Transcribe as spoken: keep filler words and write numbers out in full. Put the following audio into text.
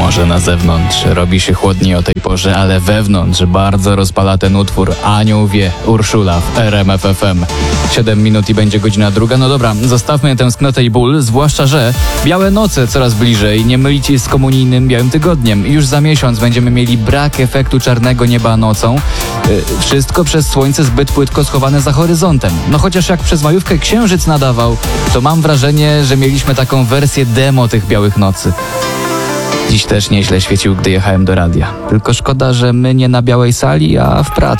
Może na zewnątrz robi się chłodniej o tej porze, ale wewnątrz bardzo rozpala ten utwór Anioł wie, Urszula w R M F F M. siedem minut i będzie godzina druga. No dobra, zostawmy tęsknotę i ból, zwłaszcza, że białe noce coraz bliżej. Nie mylić z komunijnym białym tygodniem. Już za miesiąc będziemy mieli brak efektu czarnego nieba nocą. Yy, wszystko przez słońce zbyt płytko schowane za horyzontem. No chociaż jak przez majówkę księżyc nadawał, to mam wrażenie, że mieliśmy taką wersję demo tych białych nocy. Dziś też nieźle świecił, gdy jechałem do radia. Tylko szkoda, że my nie na białej sali, a w pracy.